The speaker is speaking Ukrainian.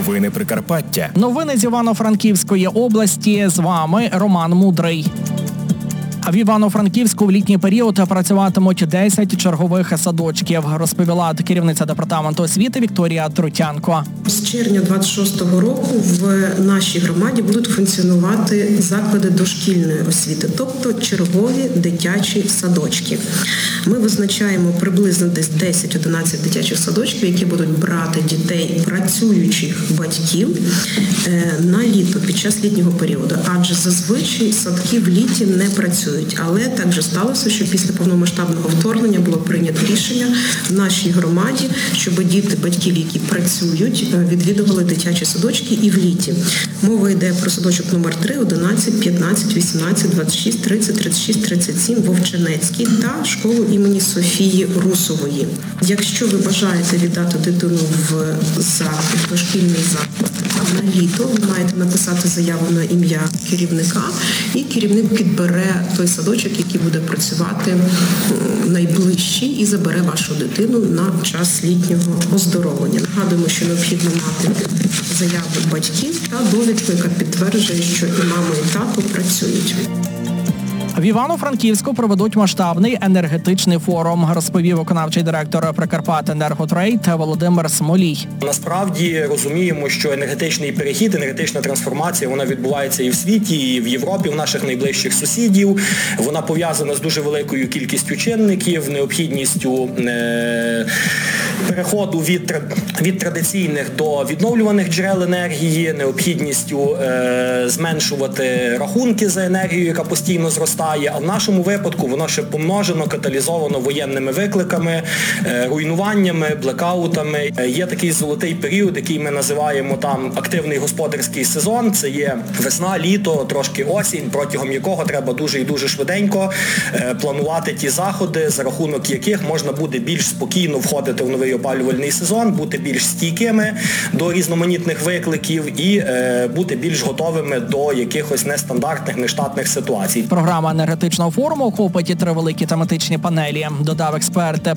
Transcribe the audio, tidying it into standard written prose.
Новини Прикарпаття. Новини з Івано-Франківської області. З вами Роман Мудрий. В Івано-Франківську в літній період працюватимуть 10 чергових садочків, розповіла керівниця департаменту освіти Вікторія Трутянко. З червня 26-го року в нашій громаді будуть функціонувати заклади дошкільної освіти, тобто чергові дитячі садочки. Ми визначаємо приблизно десь 10-11 дитячих садочків, які будуть брати дітей працюючих батьків на літо, під час літнього періоду. Адже зазвичай садки в літі не працюють. Але так же сталося, що після повномасштабного вторгнення було прийнято рішення в нашій громаді, щоб діти батьків, які працюють, відвідували дитячі садочки і в літі. Мова йде про садочок номер 3, 11, 15, 18, 26, 30, 36, 37, Вовчинецький та школу імені Софії Русової. Якщо ви бажаєте віддати дитину в заклад, дошкільний заклад на літо, ви маєте написати заяву на ім'я керівника, і керівник підбере той садочок, який буде працювати найближчий, і забере вашу дитину на час літнього оздоровлення. Нагадуємо, що необхідно мати заяву батьків та довідку, яка підтверджує, що і мама, і тато працюють. В Івано-Франківську проведуть масштабний енергетичний форум, розповів виконавчий директор «Прикарпатенерготрейд» Володимир Смолій. Насправді розуміємо, що енергетичний перехід, енергетична трансформація, вона відбувається і в світі, і в Європі, в наших найближчих сусідів. Вона пов'язана з дуже великою кількістю чинників, необхідністю переходу від традиційних до відновлюваних джерел енергії, необхідністю зменшувати рахунки за енергію, яка постійно зростає. А в нашому випадку воно ще помножено, каталізовано воєнними викликами, руйнуваннями, блекаутами. Є такий золотий період, який ми називаємо там активний господарський сезон. Це є весна, літо, трошки осінь, протягом якого треба дуже і дуже швиденько планувати ті заходи, за рахунок яких можна буде більш спокійно входити в новий опалювальний сезон, бути більш стійкими до різноманітних викликів і бути більш готовими до якихось нестандартних, нештатних ситуацій. Програма енергетичного форуму охопить 3 великі тематичні панелі, додав експерт.